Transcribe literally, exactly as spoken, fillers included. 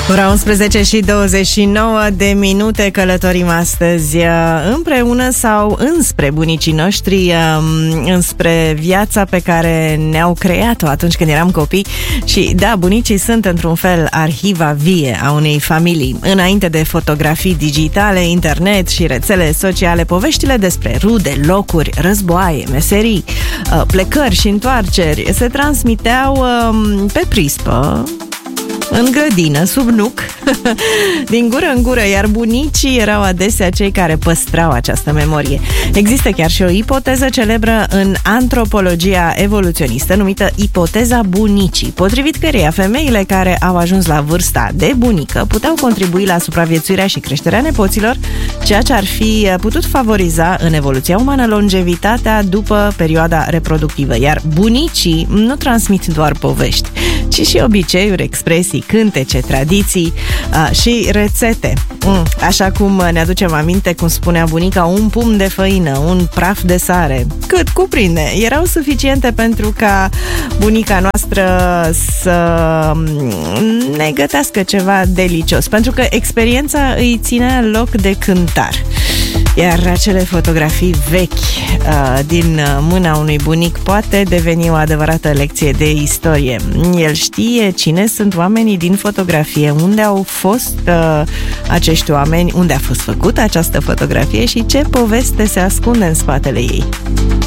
Ora unsprezece și douăzeci și nouă de minute, călătorim astăzi împreună sau înspre bunicii noștri, înspre viața pe care ne-au creat-o atunci când eram copii. Și da, bunicii sunt într-un fel arhiva vie a unei familii. Înainte de fotografii digitale, internet și rețele sociale, poveștile despre rude, locuri, războaie, meserii, plecări și întoarceri se transmiteau pe prispă, în grădină, sub nuc, din gură în gură, iar bunicii erau adesea cei care păstrau această memorie. Există chiar și o ipoteză celebră în antropologia evoluționistă numită ipoteza bunicii, potrivit căreia femeile care au ajuns la vârsta de bunică puteau contribui la supraviețuirea și creșterea nepoților, ceea ce ar fi putut favoriza în evoluția umană longevitatea după perioada reproductivă. Iar bunicii nu transmit doar povești, ci și obiceiuri, expresii, cântece, tradiții uh, și rețete. Mm, așa cum ne aducem aminte, cum spunea bunica, un pumn de făină, un praf de sare, cât cuprinde, erau suficiente pentru ca bunica noastră să ne gătească ceva delicios, pentru că experiența îi ținea loc de cântar. Iar acele fotografii vechi uh, din mâna unui bunic poate deveni o adevărată lecție de istorie. El știe cine sunt oamenii din fotografie, unde au fost uh, acești oameni, unde a fost făcută această fotografie și ce poveste se ascunde în spatele ei.